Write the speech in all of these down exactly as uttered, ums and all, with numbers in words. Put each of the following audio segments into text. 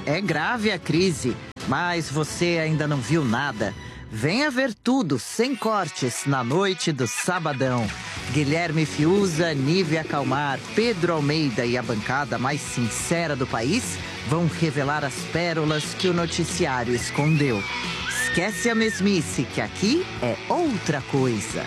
É grave a crise, mas você ainda não viu nada. Venha ver tudo, sem cortes, na noite do Sabadão. Guilherme Fiuza, Nívia Calmar, Pedro Almeida e a bancada mais sincera do país vão revelar as pérolas que o noticiário escondeu. Esquece a mesmice, que aqui é outra coisa.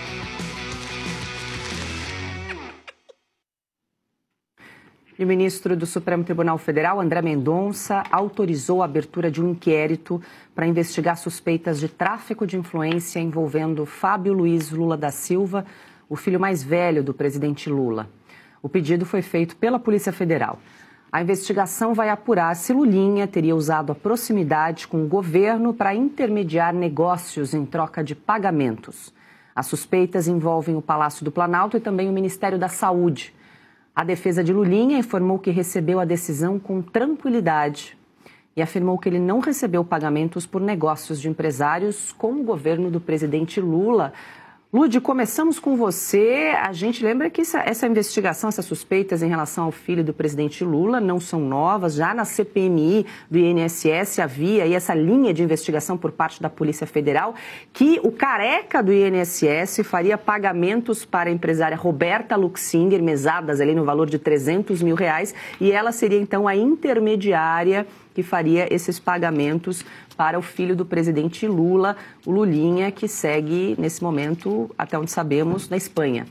E o ministro do Supremo Tribunal Federal, André Mendonça, autorizou a abertura de um inquérito para investigar suspeitas de tráfico de influência envolvendo Fábio Luiz Lula da Silva, o filho mais velho do presidente Lula. O pedido foi feito pela Polícia Federal. A investigação vai apurar se Lulinha teria usado a proximidade com o governo para intermediar negócios em troca de pagamentos. As suspeitas envolvem o Palácio do Planalto e também o Ministério da Saúde. A defesa de Lulinha informou que recebeu a decisão com tranquilidade e afirmou que ele não recebeu pagamentos por negócios de empresários com o governo do presidente Lula. Lude, começamos com você. A gente lembra que essa, essa investigação, essas suspeitas em relação ao filho do presidente Lula não são novas. Já na C P M I do I N S S havia aí essa linha de investigação por parte da Polícia Federal que o careca do I N S S faria pagamentos para a empresária Roberta Luxinger, mesadas ali no valor de trezentos mil reais, e ela seria então a intermediária que faria esses pagamentos para o filho do presidente Lula, o Lulinha, que segue, nesse momento, até onde sabemos, na Espanha.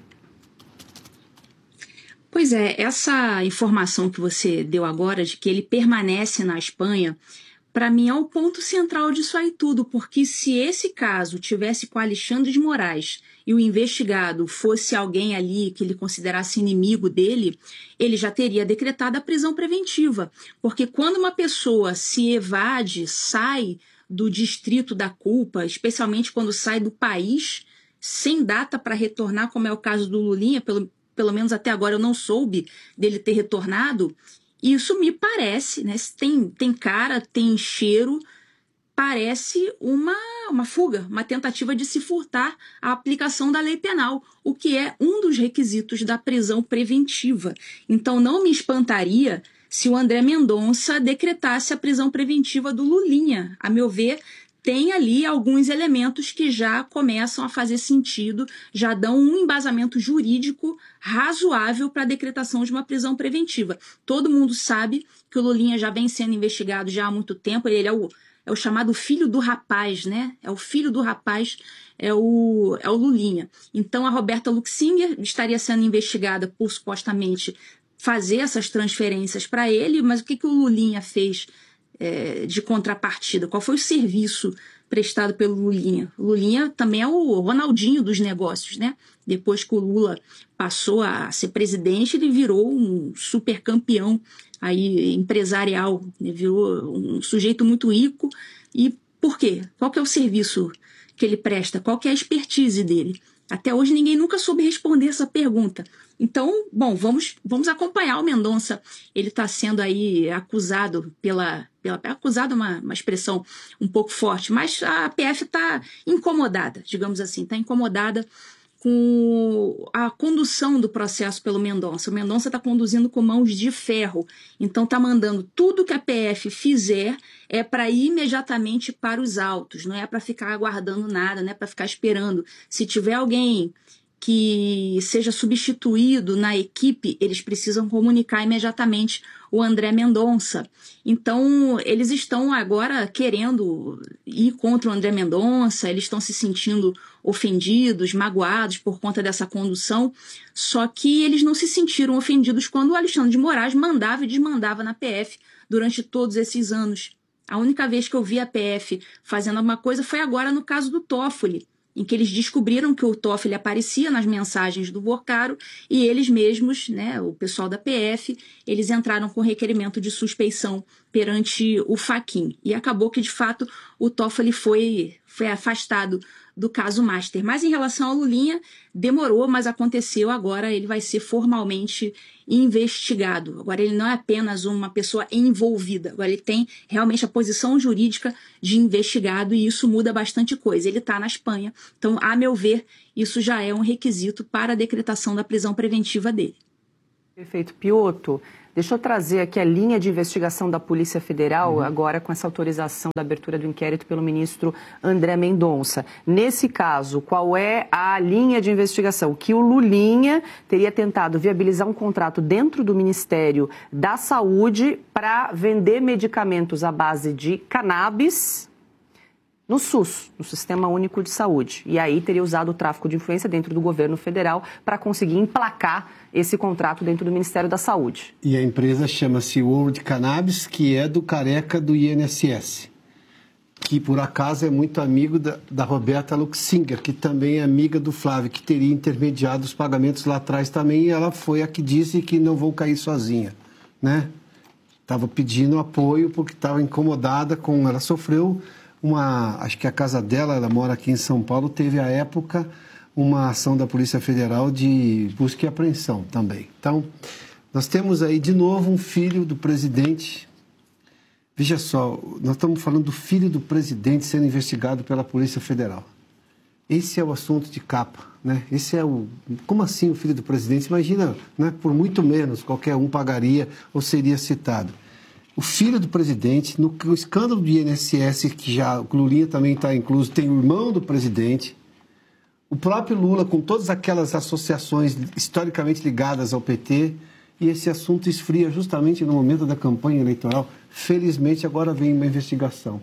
Pois é, essa informação que você deu agora de que ele permanece na Espanha, para mim é o ponto central disso aí tudo, porque se esse caso tivesse com Alexandre de Moraes e o investigado fosse alguém ali que ele considerasse inimigo dele, ele já teria decretado a prisão preventiva. Porque quando uma pessoa se evade, sai do distrito da culpa, especialmente quando sai do país, sem data para retornar, como é o caso do Lulinha, pelo, pelo menos até agora eu não soube dele ter retornado, isso me parece, né, tem, tem cara, tem cheiro, parece uma, uma fuga, uma tentativa de se furtar a aplicação da lei penal, o que é um dos requisitos da prisão preventiva. Então não me espantaria se o André Mendonça decretasse a prisão preventiva do Lulinha. A meu ver, tem ali alguns elementos que já começam a fazer sentido, já dão um embasamento jurídico razoável para a decretação de uma prisão preventiva. Todo mundo sabe que o Lulinha já vem sendo investigado já há muito tempo, ele é o, é o chamado filho do rapaz, né? É o filho do rapaz, é o, é o Lulinha. Então a Roberta Luxinger estaria sendo investigada por supostamente fazer essas transferências para ele, mas o que, que o Lulinha fez é, de contrapartida? Qual foi o serviço prestado pelo Lulinha? O Lulinha também é o Ronaldinho dos negócios, né? Depois que o Lula passou a ser presidente, ele virou um super campeão aí, empresarial, né? Virou um sujeito muito rico. E por quê? Qual que é o serviço que ele presta? Qual que é a expertise dele? Até hoje ninguém nunca soube responder essa pergunta. Então, bom, vamos, vamos acompanhar o Mendonça. Ele está sendo aí acusado pela... pela acusado é uma, uma expressão um pouco forte, mas a P F está incomodada, digamos assim, está incomodada com a condução do processo pelo Mendonça. O Mendonça está conduzindo com mãos de ferro, então está mandando tudo que a P F fizer é para ir imediatamente para os autos, não é para ficar aguardando nada, não é para ficar esperando. Se tiver alguém que seja substituído na equipe, eles precisam comunicar imediatamente o André Mendonça. Então, eles estão agora querendo ir contra o André Mendonça, eles estão se sentindo ofendidos, magoados por conta dessa condução, só que eles não se sentiram ofendidos quando o Alexandre de Moraes mandava e desmandava na P F durante todos esses anos. A única vez que eu vi a P F fazendo alguma coisa foi agora no caso do Toffoli, em que eles descobriram que o Toffoli aparecia nas mensagens do Vorcaro e eles mesmos, né, o pessoal da P F, eles entraram com requerimento de suspeição perante o Fachin. E acabou que, de fato, o Toffoli foi, foi afastado do caso Master. Mas em relação ao Lulinha, demorou, mas aconteceu. Agora ele vai ser formalmente investigado. Agora ele não é apenas uma pessoa envolvida. Agora ele tem realmente a posição jurídica de investigado e isso muda bastante coisa. Ele está na Espanha. Então, a meu ver, isso já é um requisito para a decretação da prisão preventiva dele. Perfeito. Piotto, deixa eu trazer aqui a linha de investigação da Polícia Federal, uhum. agora com essa autorização da abertura do inquérito pelo ministro André Mendonça. Nesse caso, qual é a linha de investigação? Que o Lulinha teria tentado viabilizar um contrato dentro do Ministério da Saúde para vender medicamentos à base de cannabis no SUS, no Sistema Único de Saúde. E aí teria usado o tráfico de influência dentro do governo federal para conseguir emplacar esse contrato dentro do Ministério da Saúde. E a empresa chama-se World Cannabis, que é do careca do I N S S, que por acaso é muito amigo da, da Roberta Luxinger, que também é amiga do Flávio, que teria intermediado os pagamentos lá atrás também, e ela foi a que disse que não vou cair sozinha, né? Estava pedindo apoio porque estava incomodada com... Ela sofreu... Uma, acho que a casa dela, ela mora aqui em São Paulo, teve à época uma ação da Polícia Federal de busca e apreensão também. Então, nós temos aí de novo um filho do presidente. Veja só, nós estamos falando do filho do presidente sendo investigado pela Polícia Federal. Esse é o assunto de capa, né? Esse é o... Como assim o filho do presidente? Imagina, né? Por muito menos qualquer um pagaria ou seria citado. O filho do presidente, no escândalo do I N S S, que já o Lulinha também está incluso, tem o irmão do presidente, o próprio Lula com todas aquelas associações historicamente ligadas ao P T, e esse assunto esfria justamente no momento da campanha eleitoral. Felizmente, agora vem uma investigação.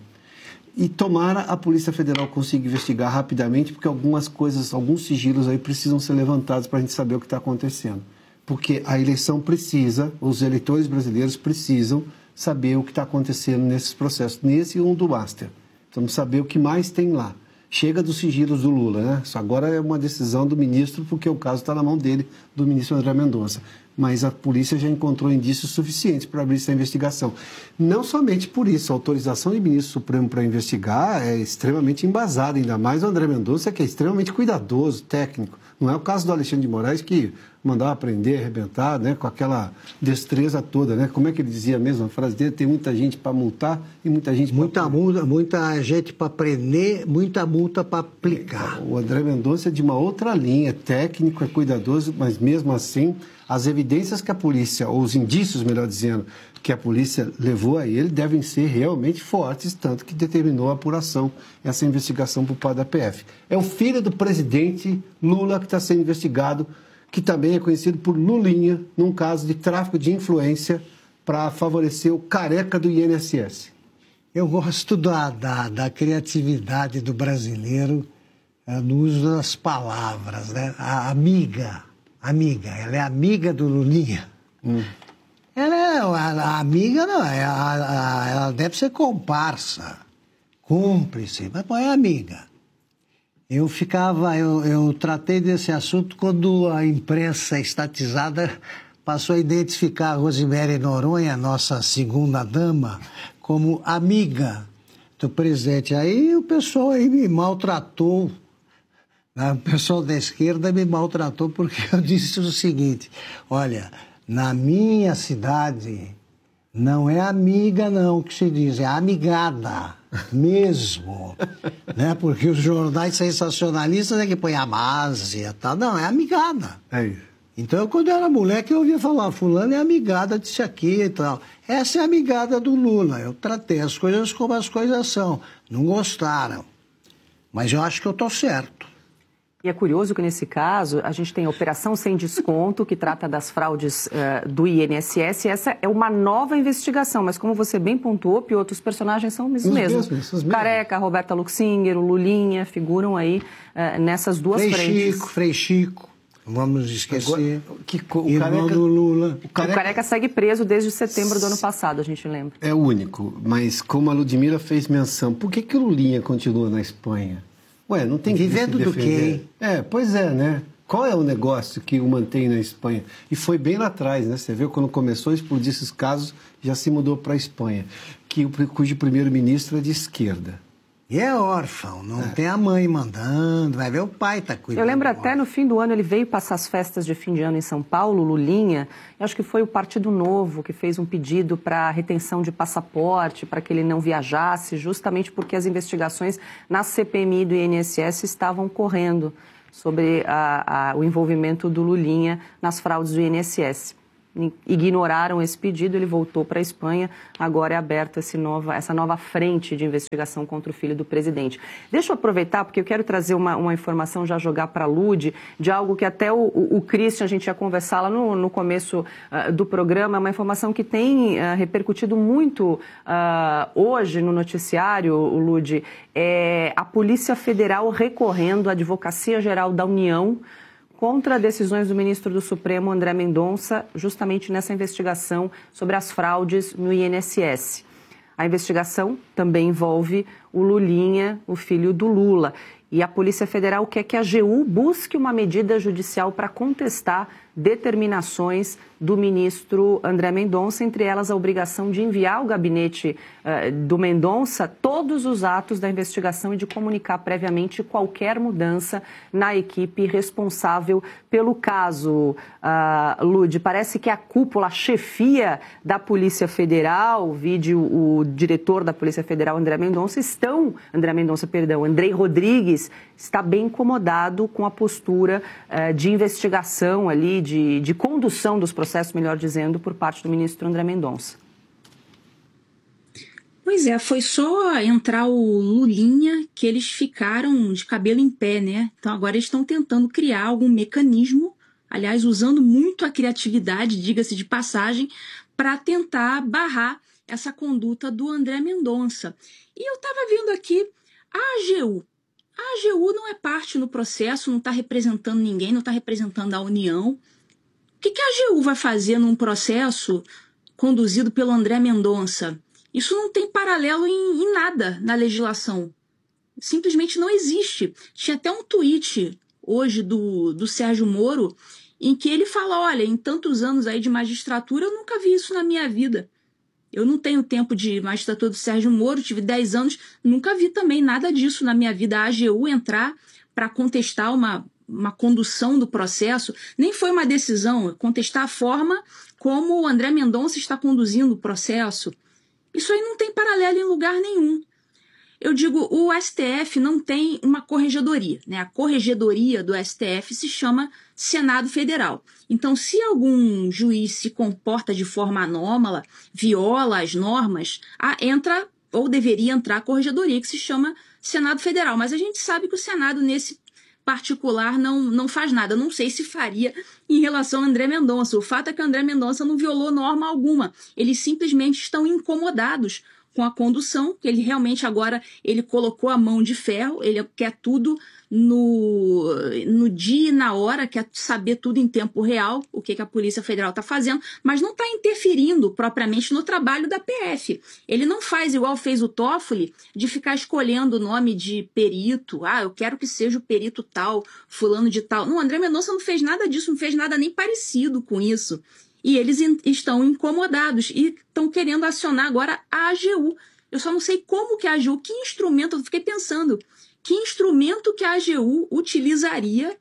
E tomara a Polícia Federal consiga investigar rapidamente, porque algumas coisas, alguns sigilos aí precisam ser levantados para a gente saber o que está acontecendo. Porque a eleição precisa, os eleitores brasileiros precisam saber o que está acontecendo nesses processos, nesse e um do Master. Vamos saber o que mais tem lá. Chega dos sigilos do Lula, né? Isso agora é uma decisão do ministro, porque o caso está na mão dele, do ministro André Mendonça. Mas a polícia já encontrou indícios suficientes para abrir essa investigação. Não somente por isso, a autorização do ministro Supremo para investigar é extremamente embasada, ainda mais o André Mendonça, que é extremamente cuidadoso, técnico. Não é o caso do Alexandre de Moraes, que mandava prender, arrebentar, né, com aquela destreza toda, né? Como é que ele dizia mesmo a frase dele? Tem muita gente para multar e muita gente para... Muita multa, muita gente para prender, muita multa para aplicar. O André Mendonça é de uma outra linha, é técnico, é cuidadoso, mas mesmo assim, as evidências que a polícia, ou os indícios, melhor dizendo, que a polícia levou a ele, devem ser realmente fortes, tanto que determinou a apuração, essa investigação por parte da P F. É o filho do presidente Lula que está sendo investigado, que também é conhecido por Lulinha, num caso de tráfico de influência para favorecer o careca do I N S S. Eu gosto da, da, da criatividade do brasileiro é, no uso das palavras, né? A amiga, amiga, ela é amiga do Lulinha. Hum. Ela é a, a amiga, não, é a, a, ela deve ser comparsa, cúmplice, mas pô, é amiga. Eu ficava, eu, eu tratei desse assunto quando a imprensa estatizada passou a identificar a Rosemary Noronha, nossa segunda dama, como amiga do presidente. Aí o pessoal aí me maltratou, né? O pessoal da esquerda me maltratou porque eu disse o seguinte: olha, na minha cidade não é amiga não que se diz, é amigada mesmo, né? Porque os jornais sensacionalistas é que põe a másia e tal. Não, é amigada. É isso. Então, quando eu era moleque, eu ouvia falar, fulano é amigada disso aqui e tal. Essa é a amigada do Lula. Eu tratei as coisas como as coisas são. Não gostaram. Mas eu acho que eu tô certo. E é curioso que, nesse caso, a gente tem a Operação Sem Desconto, que trata das fraudes uh, do I N S S. Essa é uma nova investigação, mas como você bem pontuou, Piotto, os personagens são os, os mesmos. mesmos os Careca, Roberta Luxinger, o Lulinha, figuram aí uh, nessas duas Frei frentes. Chico, Frei Chico, vamos esquecer. Agora, que, o irmão Careca, do Lula. O Careca... o Careca segue preso desde setembro do ano passado, a gente lembra. É o único, mas como a Ludmila fez menção, por que, que o Lulinha continua na Espanha? Ué, não tem que Vivendo do quê? É, pois é, né? Qual é o negócio que o mantém na Espanha? E foi bem lá atrás, né? Você vê, quando começou a explodir esses casos, já se mudou para a Espanha, que, cujo primeiro-ministro é de esquerda. E é órfão, não é. Tem a mãe mandando, vai ver o pai tá cuidando. Eu lembro até no fim do ano, ele veio passar as festas de fim de ano em São Paulo, Lulinha. Eu acho que foi o Partido Novo que fez um pedido para retenção de passaporte, para que ele não viajasse, justamente porque as investigações na C P M I do I N S S estavam correndo sobre a, a, o envolvimento do Lulinha nas fraudes do I N S S. ignoraram esse pedido, ele voltou para a Espanha, agora é aberta esse nova, essa nova frente de investigação contra o filho do presidente. Deixa eu aproveitar, porque eu quero trazer uma, uma informação, já jogar para a Lud, de algo que até o, o, o Christian, a gente ia conversar lá no, no começo uh, do programa, uma informação que tem uh, repercutido muito uh, hoje no noticiário, o Lud, é a Polícia Federal recorrendo à Advocacia Geral da União contra decisões do ministro do Supremo, André Mendonça, justamente nessa investigação sobre as fraudes no I N S S. A investigação também envolve o Lulinha, o filho do Lula. E a Polícia Federal quer que a A G U busque uma medida judicial para contestar determinações do ministro André Mendonça, entre elas a obrigação de enviar ao gabinete uh, do Mendonça todos os atos da investigação e de comunicar previamente qualquer mudança na equipe responsável pelo caso. Uh, Lud, parece que a cúpula, a chefia da Polícia Federal, vide o, o diretor da Polícia Federal, André Mendonça, estão, André Mendonça, perdão, Andrei Rodrigues, está bem incomodado com a postura uh, de investigação ali, de, de condução dos processos, melhor dizendo, por parte do ministro André Mendonça. Pois é, foi só entrar o Lulinha que eles ficaram de cabelo em pé, né? Então agora eles estão tentando criar algum mecanismo, aliás, usando muito a criatividade, diga-se de passagem, para tentar barrar essa conduta do André Mendonça. E eu estava vendo aqui a A G U. A A G U não é parte no processo, não está representando ninguém, não está representando a União. O que, que a A G U vai fazer num processo conduzido pelo André Mendonça? Isso não tem paralelo em, em nada na legislação. Simplesmente não existe. Tinha até um tweet hoje do, do Sérgio Moro em que ele fala, olha, em tantos anos aí de magistratura eu nunca vi isso na minha vida. Eu não tenho tempo de magistratura do Sérgio Moro, tive dez anos, nunca vi também nada disso na minha vida. A A G U entrar para contestar uma, uma condução do processo, nem foi uma decisão, contestar a forma como o André Mendonça está conduzindo o processo. Isso aí não tem paralelo em lugar nenhum. Eu digo, o S T F não tem uma corregedoria, né? A corregedoria do S T F se chama Senado Federal. Então, se algum juiz se comporta de forma anômala, viola as normas, a, entra ou deveria entrar a corregedoria, que se chama Senado Federal. Mas a gente sabe que o Senado, nesse particular, não, não faz nada. Eu não sei se faria em relação a André Mendonça. O fato é que o André Mendonça não violou norma alguma. Eles simplesmente estão incomodados com a condução, que ele realmente agora ele colocou a mão de ferro, ele quer tudo no, no dia e na hora, quer saber tudo em tempo real, o que, que a Polícia Federal está fazendo, mas não está interferindo propriamente no trabalho da P F. Ele não faz igual fez o Toffoli, de ficar escolhendo o nome de perito, ah, eu quero que seja o perito tal, fulano de tal. Não, o André Mendonça não fez nada disso, não fez nada nem parecido com isso. E eles in- estão incomodados e estão querendo acionar agora a A G U. Eu só não sei como que a A G U, que instrumento, eu fiquei pensando, que instrumento que a A G U utilizaria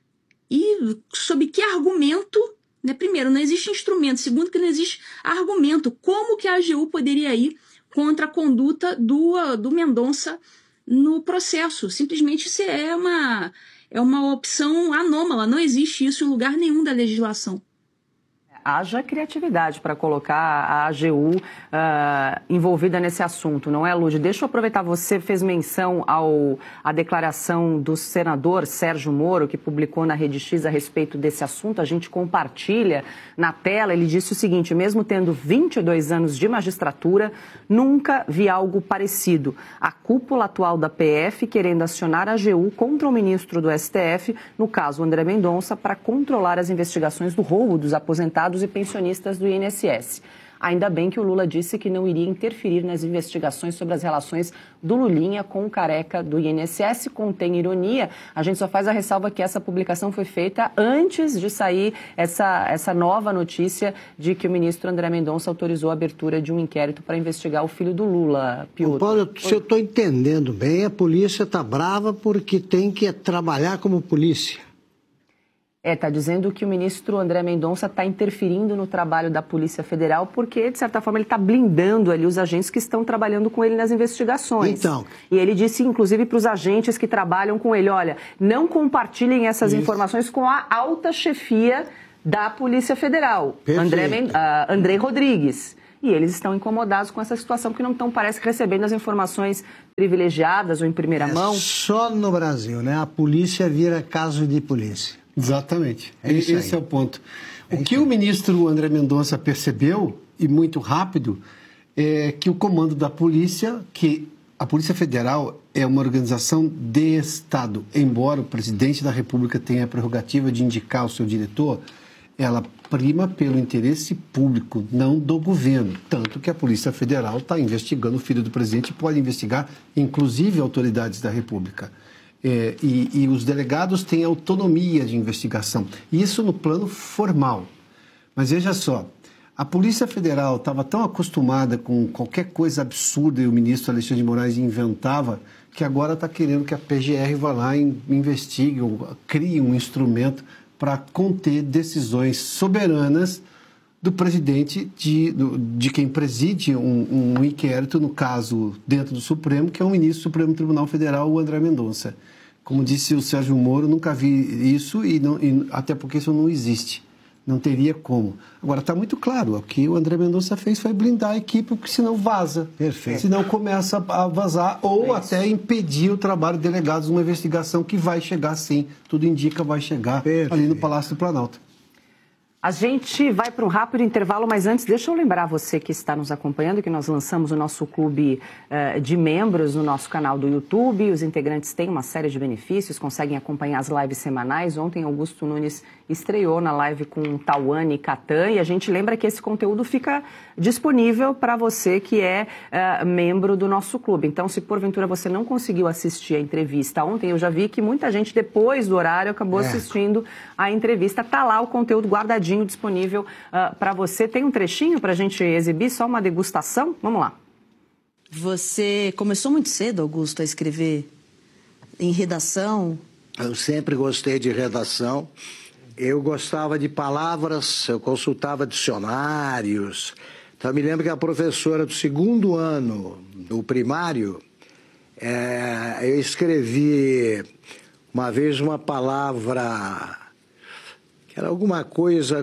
e sob que argumento, né? Primeiro, não existe instrumento, segundo, que não existe argumento. Como que a A G U poderia ir contra a conduta do, do Mendonça no processo? Simplesmente isso é uma, é uma opção anômala, não existe isso em lugar nenhum da legislação. Haja criatividade para colocar a A G U uh, envolvida nesse assunto, não é, Lud? Deixa eu aproveitar, você fez menção ao, à declaração do senador Sérgio Moro, que publicou na Rede X a respeito desse assunto. A gente compartilha na tela. Ele disse o seguinte: mesmo tendo vinte e dois anos de magistratura, nunca vi algo parecido. A cúpula atual da P F querendo acionar a A G U contra o ministro do S T F, no caso André Mendonça, para controlar as investigações do roubo dos aposentados e pensionistas do I N S S. Ainda bem que o Lula disse que não iria interferir nas investigações sobre as relações do Lulinha com o careca do I N S S. Contém ironia. A gente só faz a ressalva que essa publicação foi feita antes de sair essa, essa nova notícia de que o ministro André Mendonça autorizou a abertura de um inquérito para investigar o filho do Lula. Piotr. Paulo, se eu estou entendendo bem, a polícia está brava porque tem que trabalhar como polícia. É, está dizendo que o ministro André Mendonça está interferindo no trabalho da Polícia Federal porque, de certa forma, ele está blindando ali os agentes que estão trabalhando com ele nas investigações. Então. E ele disse, inclusive, para os agentes que trabalham com ele, olha, não compartilhem essas Isso. informações com a alta chefia da Polícia Federal, André, uh, Andrei Rodrigues. E eles estão incomodados com essa situação, porque não estão, parece, recebendo as informações privilegiadas ou em primeira é mão. Só no Brasil, né? A polícia vira caso de polícia. Exatamente. É isso Esse aí. é o ponto. É o que aí. O ministro André Mendonça percebeu, e muito rápido, é que o comando da polícia, que a Polícia Federal é uma organização de Estado, embora o presidente da República tenha a prerrogativa de indicar o seu diretor, ela prima pelo interesse público, não do governo. Tanto que a Polícia Federal está investigando o filho do presidente e pode investigar, inclusive, autoridades da República. É, e, e os delegados têm autonomia de investigação. Isso no plano formal. Mas veja só, a Polícia Federal estava tão acostumada com qualquer coisa absurda e o ministro Alexandre de Moraes inventava, que agora está querendo que a P G R vá lá e investigue ou crie um instrumento para conter decisões soberanas do presidente, de, de quem preside um, um inquérito, no caso, dentro do Supremo, que é o ministro do Supremo Tribunal Federal, o André Mendonça. Como disse o Sérgio Moro, nunca vi isso, e, não, e até porque isso não existe. Não teria como. Agora, está muito claro, o que o André Mendonça fez foi blindar a equipe, porque senão vaza. Perfeito. Senão começa a vazar ou é até impedir o trabalho de delegados numa investigação que vai chegar, sim. Tudo indica vai chegar Perfeito. Ali no Palácio do Planalto. A gente vai para um rápido intervalo, mas antes, deixa eu lembrar você que está nos acompanhando que nós lançamos o nosso clube uh, de membros no nosso canal do YouTube. Os integrantes têm uma série de benefícios, conseguem acompanhar as lives semanais. Ontem, Augusto Nunes estreou na live com Tawane e Catan, e a gente lembra que esse conteúdo fica disponível para você que é uh, membro do nosso clube. Então, se porventura você não conseguiu assistir a entrevista ontem, eu já vi que muita gente, depois do horário, acabou é. assistindo a entrevista. Está lá o conteúdo guardadinho, disponível uh, para você. Tem um trechinho para a gente exibir, só uma degustação? Vamos lá. Você começou muito cedo, Augusto, a escrever em redação? Eu sempre gostei de redação. Eu gostava de palavras, eu consultava dicionários. Então, eu me lembro que a professora do segundo ano do primário, é, eu escrevi uma vez uma palavra... Era alguma coisa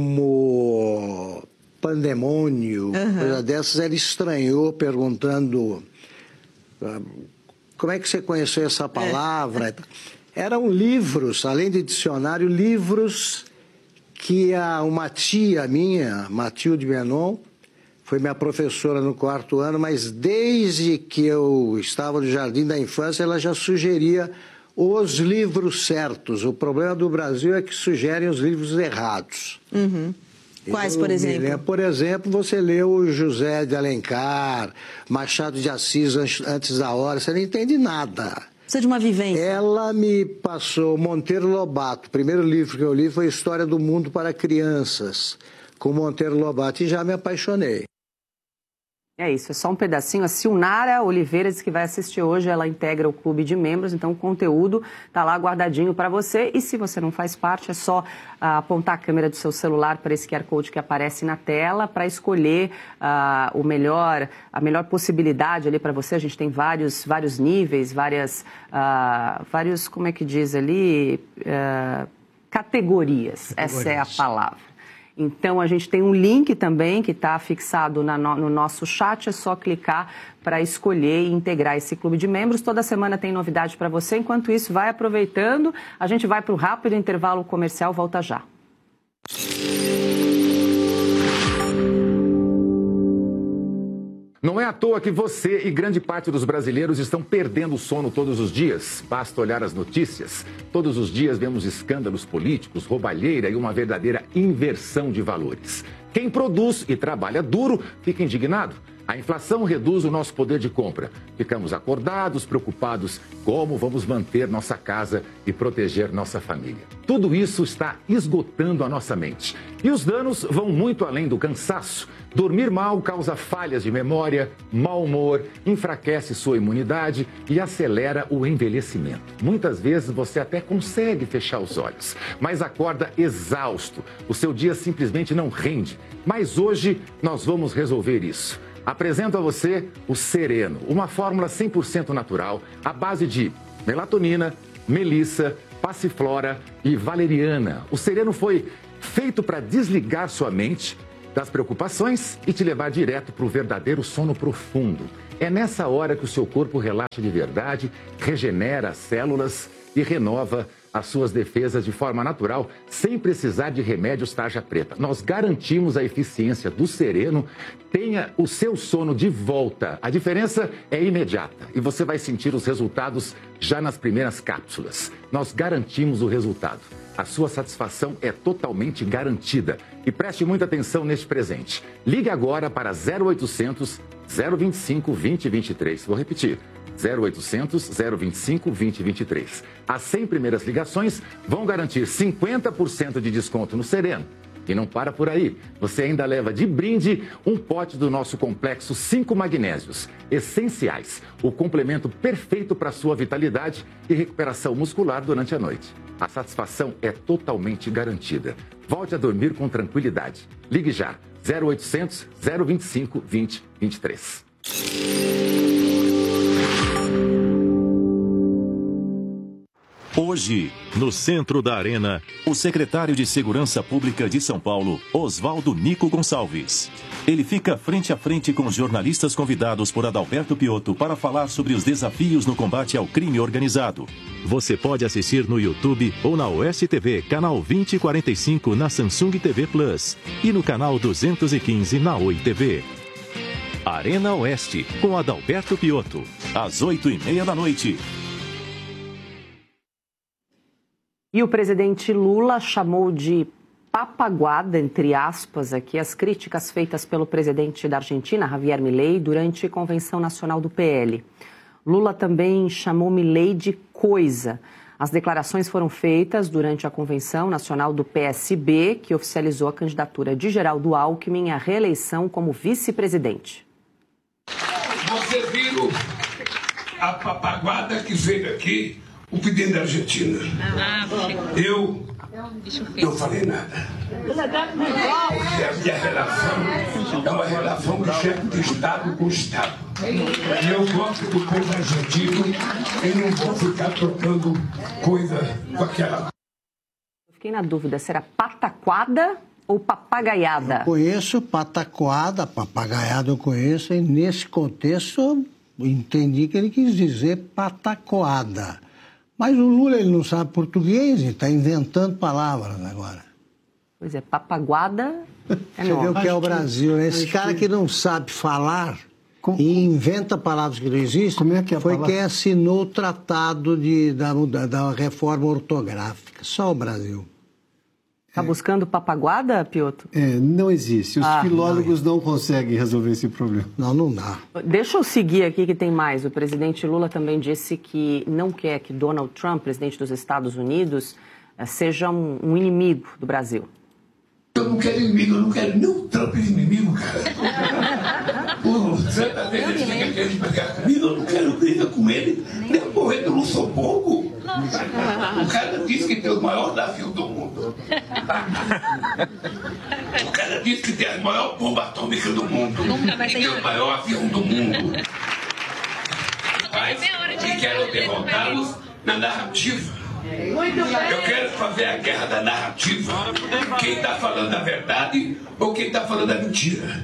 como pandemônio, uhum. coisa dessas. Ela estranhou, perguntando como é que você conheceu essa palavra. É. Eram livros, além de dicionário, livros que a, uma tia minha, Matilde Menon, foi minha professora no quarto ano, mas desde que eu estava no Jardim da Infância, ela já sugeria os livros certos. O problema do Brasil é que sugerem os livros errados. Uhum. Quais, por exemplo? Lembro, por exemplo, você leu José de Alencar, Machado de Assis antes da hora, você não entende nada. Precisa de uma vivência. Ela me passou Monteiro Lobato. O primeiro livro que eu li foi História do Mundo para Crianças, com Monteiro Lobato, e já me apaixonei. É isso, é só um pedacinho. A Silnara Oliveira diz que vai assistir hoje, ela integra o clube de membros, então o conteúdo está lá guardadinho para você. E se você não faz parte, é só uh, apontar a câmera do seu celular para esse Q R Code que aparece na tela para escolher uh, o melhor, a melhor possibilidade ali para você. A gente tem vários, vários níveis, várias, uh, vários, como é que diz ali, uh, categorias. categorias. Essa é a palavra. Então, a gente tem um link também que está fixado na no, no nosso chat, é só clicar para escolher e integrar esse clube de membros. Toda semana tem novidade para você. Enquanto isso, vai aproveitando. A gente vai para o rápido intervalo comercial, volta já. Não é à toa que você e grande parte dos brasileiros estão perdendo o sono todos os dias. Basta olhar as notícias. Todos os dias vemos escândalos políticos, roubalheira e uma verdadeira inversão de valores. Quem produz e trabalha duro fica indignado. A inflação reduz o nosso poder de compra. Ficamos acordados, preocupados como vamos manter nossa casa e proteger nossa família. Tudo isso está esgotando a nossa mente. E os danos vão muito além do cansaço. Dormir mal causa falhas de memória, mau humor, enfraquece sua imunidade e acelera o envelhecimento. Muitas vezes você até consegue fechar os olhos, mas acorda exausto. O seu dia simplesmente não rende. Mas hoje nós vamos resolver isso. Apresento a você o Sereno, uma fórmula cem por cento natural, à base de melatonina, melissa, passiflora e valeriana. O Sereno foi feito para desligar sua mente das preocupações e te levar direto para o verdadeiro sono profundo. É nessa hora que o seu corpo relaxa de verdade, regenera as células e renova as suas defesas de forma natural, sem precisar de remédios tarja preta. Nós garantimos a eficiência do Sereno. Tenha o seu sono de volta. A diferença é imediata e você vai sentir os resultados já nas primeiras cápsulas. Nós garantimos o resultado. A sua satisfação é totalmente garantida. E preste muita atenção neste presente. Ligue agora para zero oitocentos, zero vinte e cinco, vinte e vinte e três. Vou repetir. zero oitocentos, zero vinte e cinco, vinte e vinte e três. As cem primeiras ligações vão garantir cinquenta por cento de desconto no Sereno. E não para por aí. Você ainda leva de brinde um pote do nosso complexo cinco magnésios essenciais. O complemento perfeito para a sua vitalidade e recuperação muscular durante a noite. A satisfação é totalmente garantida. Volte a dormir com tranquilidade. Ligue já. zero oitocentos, zero vinte e cinco, vinte e vinte e três. Hoje, no centro da arena, o secretário de Segurança Pública de São Paulo, Oswaldo Nico Gonçalves. Ele fica frente a frente com os jornalistas convidados por Adalberto Piotto para falar sobre os desafios no combate ao crime organizado. Você pode assistir no YouTube ou na O S T V, canal vinte e quarenta e cinco na Samsung T V Plus e no canal duzentos e quinze na Oi T V. Arena Oeste, com Adalberto Piotto, às oito e meia da noite. E o presidente Lula chamou de papaguada, entre aspas, aqui, as críticas feitas pelo presidente da Argentina, Javier Milei, durante a Convenção Nacional do P L. Lula também chamou Milei de coisa. As declarações foram feitas durante a Convenção Nacional do P S B, que oficializou a candidatura de Geraldo Alckmin à reeleição como vice-presidente. Você viu a papaguada que veio aqui? O presidente da Argentina. Eu não falei nada. Porque a minha relação é uma relação de chefe de Estado com o Estado. E eu gosto do povo argentino e não vou ficar trocando coisa com aquela. Eu fiquei na dúvida, será pataquada ou papagaiada? Eu conheço pataquada, papagaiada eu conheço, e nesse contexto eu entendi que ele quis dizer patacoada. Mas o Lula, ele não sabe português e está inventando palavras agora. Pois é, papaguada é Você nome. vê o que é o Brasil, né? Esse cara que não sabe falar como, e inventa palavras que não existem, como é que é a foi palavra? Quem assinou o tratado de, da, da reforma ortográfica. Só o Brasil. Está buscando papaguada, Piotto? É, não existe. Os ah, filólogos não, não conseguem resolver esse problema. Não, não dá. Deixa eu seguir aqui que tem mais. O presidente Lula também disse que não quer que Donald Trump, presidente dos Estados Unidos, seja um, um inimigo do Brasil. Eu não quero inimigo, eu não quero nem o Trump de inimigo, cara. O Trump até fica querendo brigar comigo, eu não quero briga com ele. Nem morrer eu não sou pouco. O cara disse que tem o maior navio do mundo. O cara disse que tem a maior bomba atômica do mundo. E tem o maior avião do mundo. Mas, e quero derrotá-los na narrativa. Eu quero fazer a guerra da narrativa. Quem está falando a verdade ou quem está falando a mentira.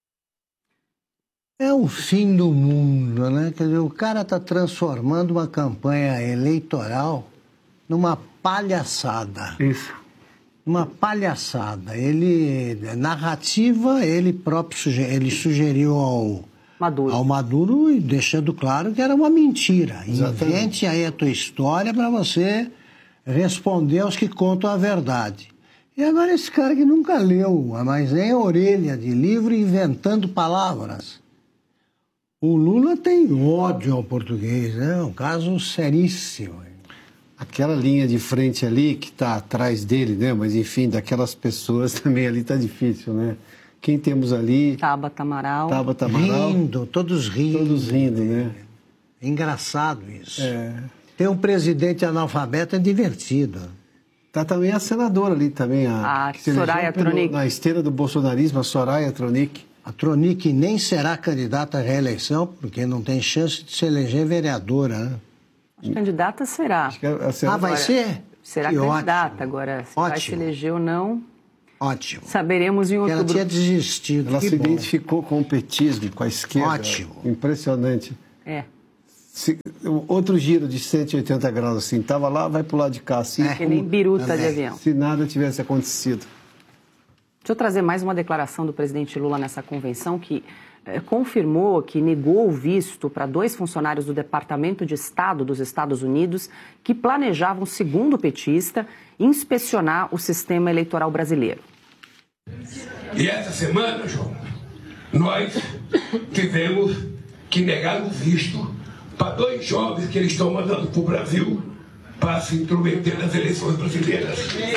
É o fim do mundo, né? Quer dizer, o cara está transformando uma campanha eleitoral numa palhaçada. Isso. Uma palhaçada. Ele, narrativa, ele próprio suger, ele sugeriu ao Maduro. ao Maduro, e deixando claro que era uma mentira. Exatamente. Invente aí a tua história para você responder aos que contam a verdade. E agora esse cara que nunca leu, mas nem a orelha de livro, inventando palavras. O Lula tem ódio ao português, né? É um caso seríssimo. Aquela linha de frente ali que está atrás dele, né? Mas enfim, daquelas pessoas também ali está difícil, né? Quem temos ali? Tabata Amaral. Tabata Amaral. Rindo, todos rindo. Todos rindo, né? É engraçado isso. É. Ter um presidente analfabeto é divertido. Tá também a senadora ali também. A, a Soraya Tronic. Na esteira do bolsonarismo, a Soraya Tronic. A Tronic nem será candidata à reeleição, porque não tem chance de se eleger vereadora, né? Acho que candidata será. Acho que a, a senadora... Ah, vai ser? Será que candidata. Ótimo. Agora, se ótimo. vai se eleger ou não... Ótimo. Saberemos em outubro. Ela tinha desistido. Ela que se bom. identificou com o petismo, com a esquerda. Ótimo. Impressionante. É. Se, outro giro de cento e oitenta graus, assim, estava lá, vai pro lado de cá, assim. É. Que nem biruta como, de avião. Se nada tivesse acontecido. Deixa eu trazer mais uma declaração do presidente Lula nessa convenção, que eh, confirmou que negou o visto para dois funcionários do Departamento de Estado dos Estados Unidos que planejavam, segundo o petista, inspecionar o sistema eleitoral brasileiro. E essa semana, João, nós tivemos que negar o visto para dois jovens que eles estão mandando para o Brasil para se intrometer nas eleições brasileiras.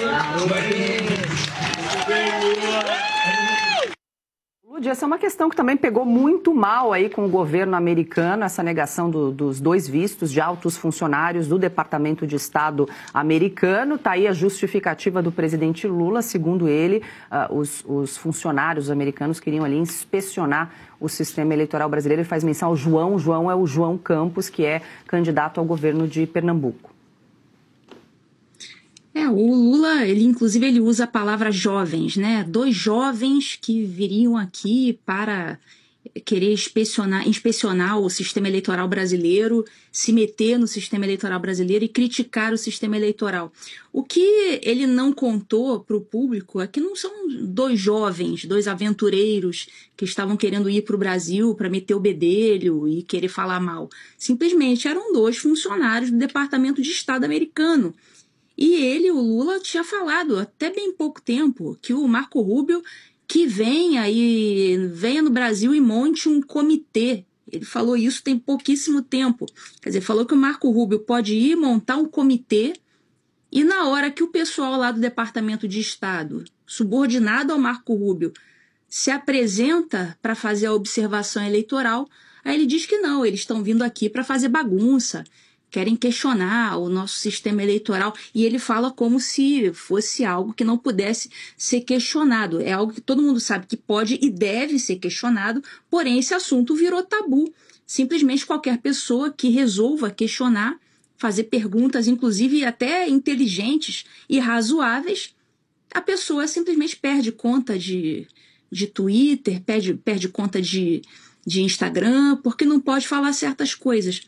Lúdia, essa é uma questão que também pegou muito mal aí com o governo americano, essa negação do, dos dois vistos de altos funcionários do Departamento de Estado americano. Está aí a justificativa do presidente Lula. Segundo ele, uh, os, os funcionários americanos queriam ali inspecionar o sistema eleitoral brasileiro. Ele faz menção ao João. O João é o João Campos, que é candidato ao governo de Pernambuco. É, o Lula, ele inclusive ele usa a palavra jovens, né? Dois jovens que viriam aqui para querer inspecionar, inspecionar o sistema eleitoral brasileiro, se meter no sistema eleitoral brasileiro e criticar o sistema eleitoral. O que ele não contou para o público é que não são dois jovens, dois aventureiros que estavam querendo ir para o Brasil para meter o bedelho e querer falar mal. Simplesmente eram dois funcionários do Departamento de Estado americano. E ele, o Lula, tinha falado até bem pouco tempo que o Marco Rubio que venha, e, venha no Brasil e monte um comitê. Ele falou isso tem pouquíssimo tempo. Quer dizer, falou que o Marco Rubio pode ir montar um comitê e na hora que o pessoal lá do Departamento de Estado, subordinado ao Marco Rubio, se apresenta para fazer a observação eleitoral, aí ele diz que não, eles estão vindo aqui para fazer bagunça, querem questionar o nosso sistema eleitoral, e ele fala como se fosse algo que não pudesse ser questionado. É algo que todo mundo sabe que pode e deve ser questionado, porém esse assunto virou tabu. Simplesmente qualquer pessoa que resolva questionar, fazer perguntas, inclusive até inteligentes e razoáveis, a pessoa simplesmente perde conta de, de Twitter, perde, perde conta de, de Instagram, porque não pode falar certas coisas.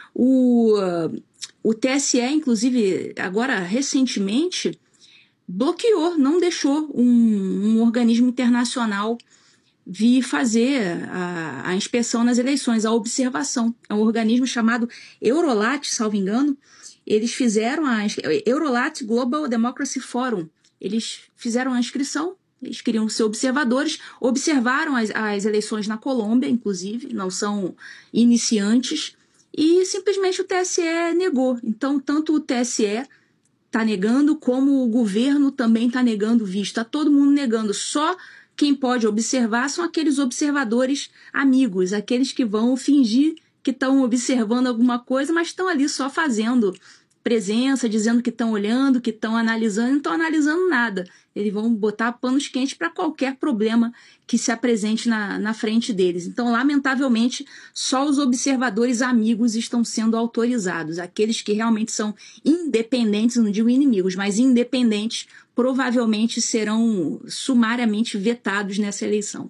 O, o T S E, inclusive, agora recentemente, bloqueou, não deixou um, um organismo internacional vir fazer a, a inspeção nas eleições, a observação. É um organismo chamado Eurolat, salvo engano. Eles fizeram a Eurolat Global Democracy Forum. Eles fizeram a inscrição, eles queriam ser observadores, observaram as, as eleições na Colômbia, inclusive, não são iniciantes, e simplesmente o T S E negou. Então, tanto o T S E está negando, como o governo também está negando o visto. Está todo mundo negando. Só quem pode observar são aqueles observadores amigos, aqueles que vão fingir que estão observando alguma coisa, mas estão ali só fazendo presença, dizendo que estão olhando, que estão analisando, não estão analisando nada. Eles vão botar panos quentes para qualquer problema que se apresente na, na frente deles. Então, lamentavelmente, só os observadores amigos estão sendo autorizados. Aqueles que realmente são independentes, não digo inimigos, mas independentes, provavelmente serão sumariamente vetados nessa eleição.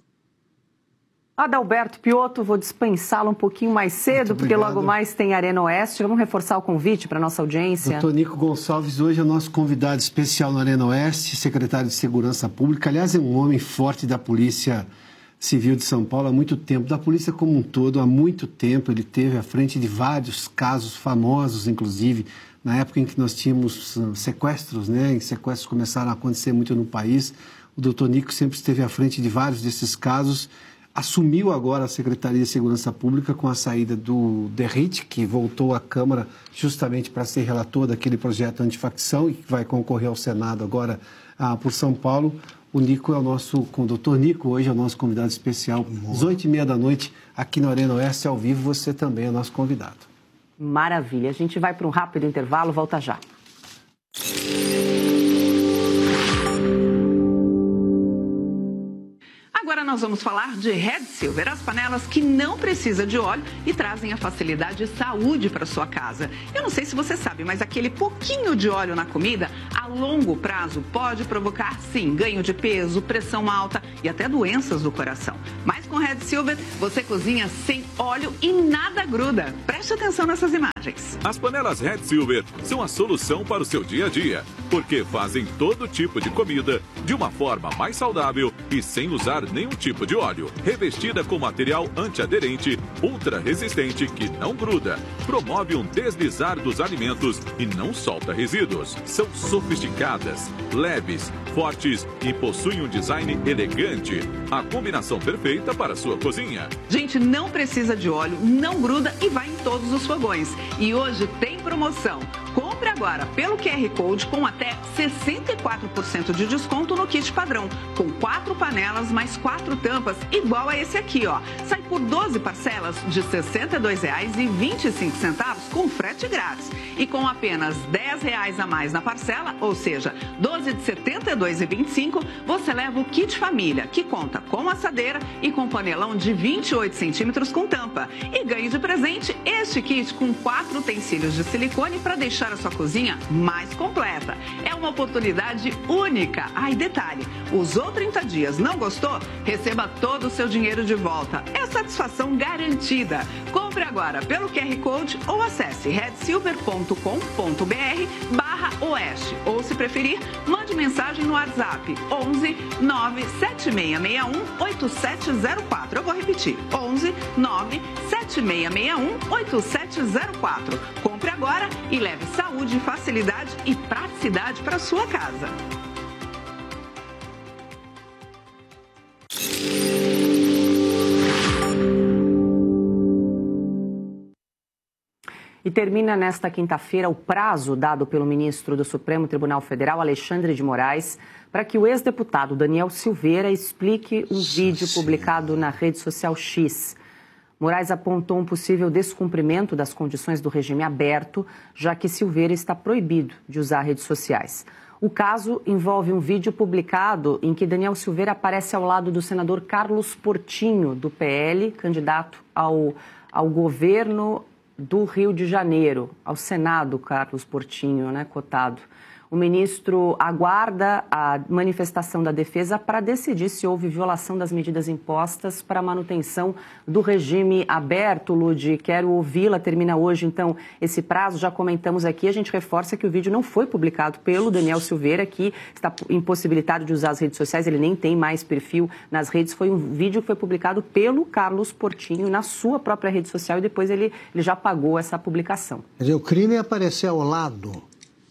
Adalberto Piotto, vou dispensá-lo um pouquinho mais cedo, porque logo mais tem Arena Oeste. Vamos reforçar o convite para a nossa audiência. Doutor Nico Gonçalves, hoje é o nosso convidado especial na Arena Oeste, secretário de Segurança Pública. Aliás, é um homem forte da Polícia Civil de São Paulo há muito tempo, da polícia como um todo, há muito tempo. Ele teve à frente de vários casos famosos, inclusive, na época em que nós tínhamos sequestros, né? E sequestros começaram a acontecer muito no país. O doutor Nico sempre esteve à frente de vários desses casos. Assumiu agora a Secretaria de Segurança Pública com a saída do Derrite, que voltou à Câmara justamente para ser relator daquele projeto antifacção e que vai concorrer ao Senado agora ah, por São Paulo. O Nico é o nosso, com o doutor Nico, hoje é o nosso convidado especial, às oito e meia da noite, aqui na Arena Oeste, ao vivo, você também é nosso convidado. Maravilha. A gente vai para um rápido intervalo, volta já. Agora, nós vamos falar de Red Silver, as panelas que não precisam de óleo e trazem a facilidade e saúde para sua casa. Eu não sei se você sabe, mas aquele pouquinho de óleo na comida, a longo prazo, pode provocar, sim, ganho de peso, pressão alta e até doenças do coração. Mas com Red Silver, você cozinha sem óleo e nada gruda. Preste atenção nessas imagens. As panelas Red Silver são a solução para o seu dia a dia, porque fazem todo tipo de comida de uma forma mais saudável e sem usar nenhum tipo de óleo. Revestida com material antiaderente, ultra resistente que não gruda, promove um deslizar dos alimentos e não solta resíduos. São sofisticadas, leves, fortes e possuem um design elegante. A combinação perfeita para a sua cozinha. Gente, não precisa de óleo, não gruda e vai em todos os fogões. E hoje tem promoção. Compre agora pelo Q R Code com até sessenta e quatro por cento de desconto no kit padrão, com quatro panelas mais quatro tampas, igual a esse aqui, ó. Sai por doze parcelas de sessenta e dois reais e vinte e cinco centavos com frete grátis. E com apenas dez reais a mais na parcela, ou seja, doze de setenta e dois reais e vinte e cinco, você leva o kit família, que conta com assadeira e com panelão de vinte e oito centímetros com tampa. E ganhe de presente este kit com quatro utensílios de silicone para deixar a sua cozinha mais completa. É uma oportunidade única. Ah, e detalhe, usou trinta dias, não gostou? Receba todo o seu dinheiro de volta. É satisfação garantida. Compre agora pelo Q R Code ou acesse red silver ponto com ponto br barra oeste. Ou, se preferir, mande mensagem no WhatsApp onze nove sete seis seis um oito sete zero quatro. Eu vou repetir, onze nove sete seis seis um oito sete zero quatro. Compre agora e leve saúde, facilidade e praticidade para sua casa. E termina nesta quinta-feira o prazo dado pelo ministro do Supremo Tribunal Federal, Alexandre de Moraes, para que o ex-deputado Daniel Silveira explique um vídeo publicado na rede social X. Moraes apontou um possível descumprimento das condições do regime aberto, já que Silveira está proibido de usar redes sociais. O caso envolve um vídeo publicado em que Daniel Silveira aparece ao lado do senador Carlos Portinho, do P L, candidato ao, ao governo do Rio de Janeiro, ao Senado, Carlos Portinho, né, cotado. O ministro aguarda a manifestação da defesa para decidir se houve violação das medidas impostas para a manutenção do regime aberto. Ludi, quero ouvi-la. Termina hoje, então, esse prazo. Já comentamos aqui, a gente reforça que o vídeo não foi publicado pelo Daniel Silveira, que está impossibilitado de usar as redes sociais, ele nem tem mais perfil nas redes. Foi um vídeo que foi publicado pelo Carlos Portinho na sua própria rede social e depois ele, ele já pagou essa publicação. Quer dizer, o crime é aparecer ao lado.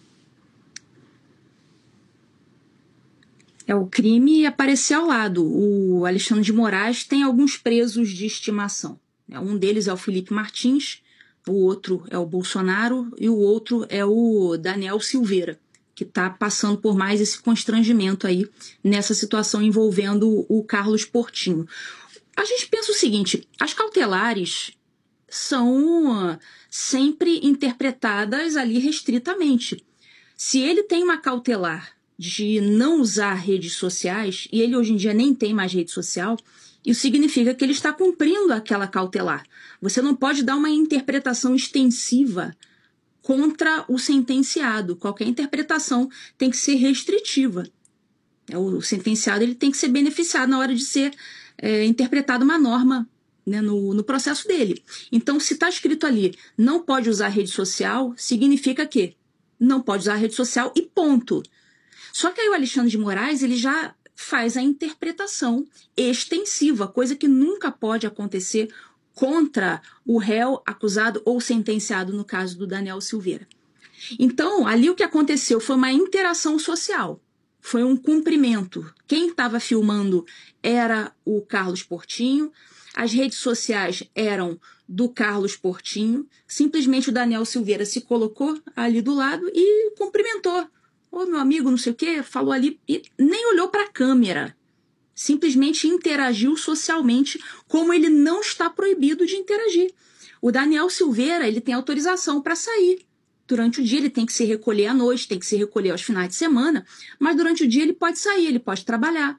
É o crime aparecer ao lado. O Alexandre de Moraes tem alguns presos de estimação. Um deles é o Felipe Martins, o outro é o Bolsonaro e o outro é o Daniel Silveira, que está passando por mais esse constrangimento aí nessa situação envolvendo o Carlos Portinho. A gente pensa o seguinte, as cautelares são sempre interpretadas ali restritamente. Se ele tem uma cautelar de não usar redes sociais, e ele hoje em dia nem tem mais rede social, isso significa que ele está cumprindo aquela cautelar. Você não pode dar uma interpretação extensiva contra o sentenciado. Qualquer interpretação tem que ser restritiva. O sentenciado ele tem que ser beneficiado na hora de ser é, interpretada uma norma, né, no, no processo dele. Então, se está escrito ali, não pode usar rede social, significa que não pode usar rede social e ponto. Só que aí o Alexandre de Moraes ele já faz a interpretação extensiva, coisa que nunca pode acontecer contra o réu acusado ou sentenciado no caso do Daniel Silveira. Então, ali o que aconteceu foi uma interação social, foi um cumprimento. Quem estava filmando era o Carlos Portinho, as redes sociais eram do Carlos Portinho, simplesmente o Daniel Silveira se colocou ali do lado e cumprimentou. Ô, meu amigo, não sei o quê, falou ali e nem olhou para a câmera. Simplesmente interagiu socialmente, como ele não está proibido de interagir. O Daniel Silveira, ele tem autorização para sair. Durante o dia ele tem que se recolher à noite, tem que se recolher aos finais de semana, mas durante o dia ele pode sair, ele pode trabalhar.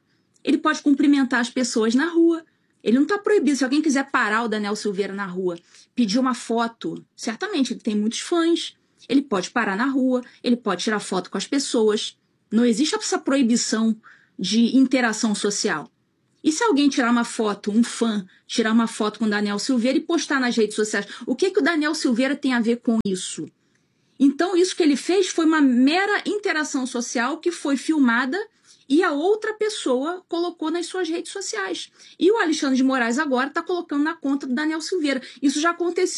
Ele pode cumprimentar as pessoas na rua. Ele não está proibido. Se alguém quiser parar o Daniel Silveira na rua, pedir uma foto, certamente ele tem muitos fãs. Ele pode parar na rua, ele pode tirar foto com as pessoas. Não existe essa proibição de interação social. E se alguém tirar uma foto, um fã, tirar uma foto com o Daniel Silveira e postar nas redes sociais, o que, que o Daniel Silveira tem a ver com isso? Então, isso que ele fez foi uma mera interação social que foi filmada e a outra pessoa colocou nas suas redes sociais. E o Alexandre de Moraes agora está colocando na conta do Daniel Silveira. Isso já aconteceu.